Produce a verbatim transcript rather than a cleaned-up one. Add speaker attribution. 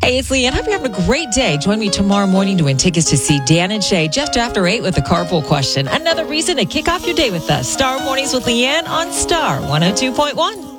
Speaker 1: Hey, it's Leanne. Hope you're having a great day. Join me tomorrow morning to win tickets to see Dan and Shay just after eight with the carpool question. Another reason to kick off your day with us. Star Mornings with Leanne on Star one oh two point one.